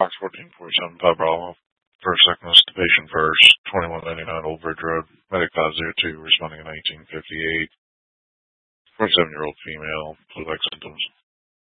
Box 1447, Pub Bravo. First, second, patient first. 2199 Old Bridge Road. Medic 502, responding in 1958. 47-year-old female, flu-like symptoms.